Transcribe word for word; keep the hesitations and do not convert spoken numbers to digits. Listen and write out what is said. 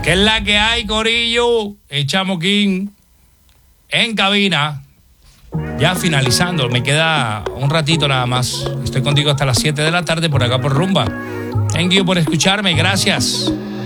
¿Qué es la que hay, corillo? Echamos King en cabina. Ya finalizando, me queda un ratito nada más. Estoy contigo hasta las siete de la tarde por acá por Rumba. Thank you por escucharme, gracias.